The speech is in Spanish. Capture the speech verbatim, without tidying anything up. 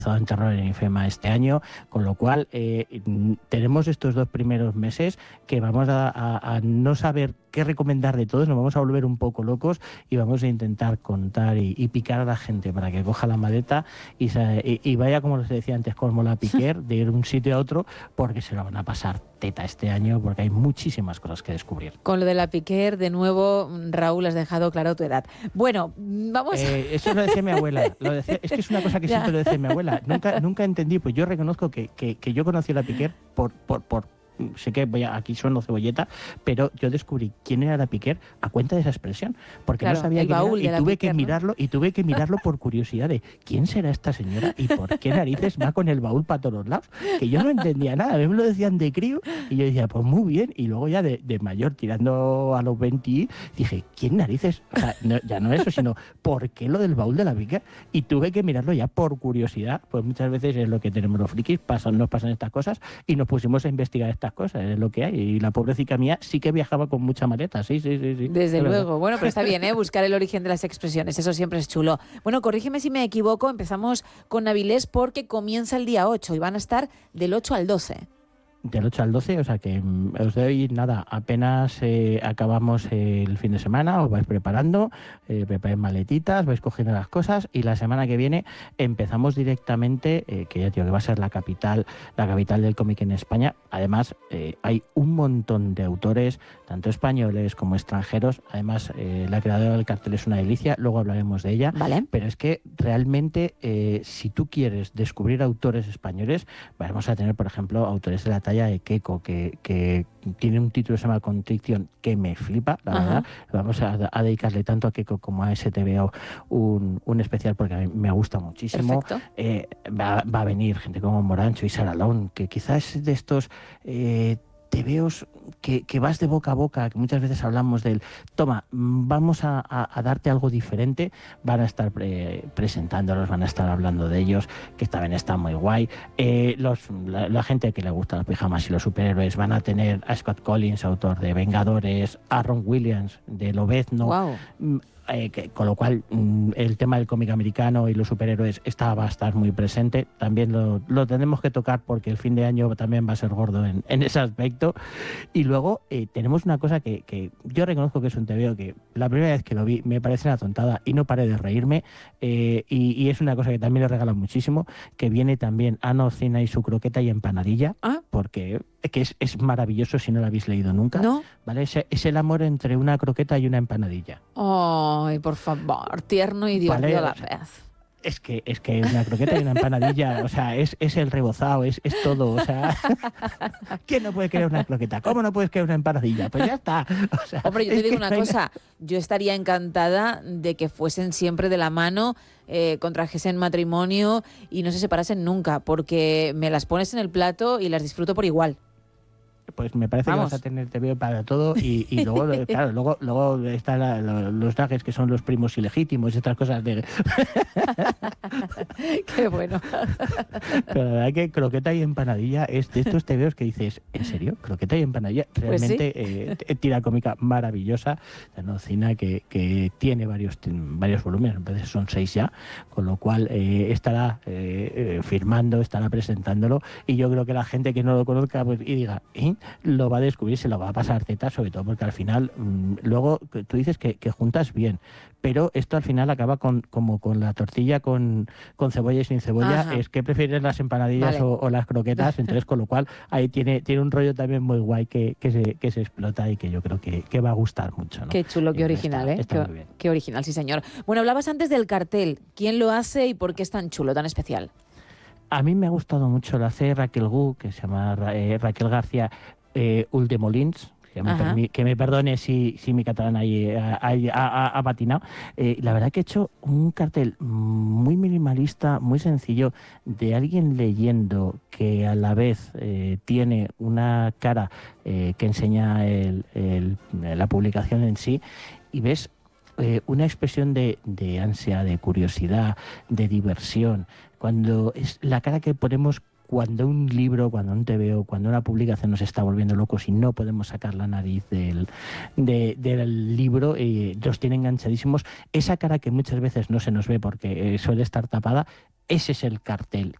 en terror en IFEMA este año, con lo cual eh, tenemos estos dos primeros meses que vamos a, a, a no saber qué recomendar de todos, nos vamos a volver un poco locos y vamos a intentar contar y, y picar a la gente para que coja la maleta y, se, y, y vaya, como les decía antes, como la Piquer, de ir de un sitio a otro, porque se lo van a pasar teta este año, porque hay muchísimas cosas que descubrir. Con lo de la Piquer, de nuevo, Raúl, has dejado claro tu edad. Bueno, vamos... Eh, eso lo decía mi abuela, lo decía, es que es una cosa que siempre lo decía mi abuela, nunca, nunca entendí, pues yo reconozco que, que, que yo conocí a la Piquer por... por, por sé que voy a, aquí sueno cebolleta, pero yo descubrí quién era la Piquer a cuenta de esa expresión, porque claro, no sabía quién era, y tuve Piquer, que mirarlo, ¿no? y tuve que mirarlo por curiosidad de quién será esta señora y por qué narices va con el baúl para todos los lados, que yo no entendía nada, a mí me lo decían de crío y yo decía, pues muy bien, y luego ya de, de mayor, tirando a los veinte, dije, ¿quién narices? O sea, no, ya no eso, sino ¿por qué lo del baúl de la Piquer? Y tuve que mirarlo ya por curiosidad, pues muchas veces es lo que tenemos los frikis, pasan, nos pasan estas cosas y nos pusimos a investigar estas cosas, es lo que hay. Y la pobrecita mía sí que viajaba con mucha maleta, sí, sí, sí. sí Desde luego. Verdad. Bueno, pero está bien, ¿eh? Buscar el origen de las expresiones, eso siempre es chulo. Bueno, corrígeme si me equivoco, empezamos con Avilés porque comienza el día ocho y van a estar del ocho al doce. Del ocho al doce, o sea que os doy nada, apenas eh, acabamos eh, el fin de semana, os vais preparando, eh, preparáis maletitas, vais cogiendo las cosas y la semana que viene empezamos directamente, eh, que ya digo que va a ser la capital, la capital del cómic en España. Además, eh, hay un montón de autores, tanto españoles como extranjeros. Además, eh, la creadora del cartel es una delicia, luego hablaremos de ella. Vale. Pero es que realmente, eh, si tú quieres descubrir autores españoles, vamos a tener, por ejemplo, autores de la talla de Keiko, que, que tiene un título que se llama Contriction que me flipa, la Ajá. verdad. Vamos a, a dedicarle tanto a Keiko como a S T V O un, un especial porque a mí me gusta muchísimo. Eh, va, va a venir gente como Morancho y Saralón, que quizás es de estos eh, tebeos que, que vas de boca a boca, que muchas veces hablamos del toma, vamos a, a, a darte algo diferente, van a estar pre, presentándolos, van a estar hablando de ellos, que también está muy guay. Eh, los, la, la gente que le gusta los pijamas y los superhéroes van a tener a Scott Collins, autor de Vengadores, a Ron Williams de Lobezno. Wow. Eh, que, con lo cual mmm, el tema del cómic americano y los superhéroes está, va a estar muy presente. También lo, lo tenemos que tocar porque el fin de año también va a ser gordo en, en ese aspecto. Y luego eh, tenemos una cosa que, que yo reconozco que es un tebeo que la primera vez que lo vi me parece una tontada y no paré de reírme, eh, y, y es una cosa que también le regalan muchísimo, que viene también Ano Cina y su croqueta y empanadilla, ¿Ah? porque que es, es maravilloso si no lo habéis leído nunca. ¿No? ¿Vale? Es, es el amor entre una croqueta y una empanadilla. Ay, por favor, tierno y divertido a la vez. Es que es que una croqueta y una empanadilla, o sea, es, es el rebozado, es, es todo, o sea, ¿quién no puede querer una croqueta? ¿Cómo no puedes querer una empanadilla? Pues ya está. O sea, hombre, yo te digo una cosa, yo estaría encantada de que fuesen siempre de la mano, eh, contrajesen matrimonio y no se separasen nunca, porque me las pones en el plato y las disfruto por igual. Pues me parece Vamos. que vas a tener T V para todo y, y luego, claro, luego, luego están la, lo, los nuggets que son los primos ilegítimos y estas cosas de... Qué bueno. Pero la verdad que croqueta y empanadilla es de estos T Vs que dices, ¿en serio? ¿Croqueta y empanadilla? Realmente pues sí. eh, tira cómica maravillosa, la nocina que, que tiene varios, varios volúmenes, entonces son seis ya, con lo cual eh, estará eh, eh, firmando, estará presentándolo y yo creo que la gente que no lo conozca pues, y diga, ¿eh? Lo va a descubrir, se lo va a pasar teta, sobre todo porque al final, mmm, luego tú dices que, que juntas bien, pero esto al final acaba con como con la tortilla con, con cebolla y sin cebolla. Ajá. Es que prefieres las empanadillas vale. o, o las croquetas, entonces con lo cual ahí tiene, tiene un rollo también muy guay que, que, se, que se explota y que yo creo que, que va a gustar mucho, ¿no? Qué chulo, qué original, está, ¿eh? Está qué, muy bien. Qué original, sí señor. Bueno, hablabas antes del cartel, ¿quién lo hace y por qué es tan chulo, tan especial? A mí me ha gustado mucho, lo hace Raquel Gu, que se llama eh, Raquel García eh, Uldemolins, que me, permi- que me perdone si, si mi catalán ahí ha, ha, ha patinado. Eh, la verdad que he hecho un cartel muy minimalista, muy sencillo, de alguien leyendo que a la vez eh, tiene una cara eh, que enseña el, el, la publicación en sí, y ves eh, una expresión de, de ansia, de curiosidad, de diversión, cuando es la cara que ponemos cuando un libro, cuando un T V O, cuando una publicación nos está volviendo locos y no podemos sacar la nariz del, de, del libro, eh, los tiene enganchadísimos. Esa cara que muchas veces no se nos ve porque eh, suele estar tapada, ese es el cartel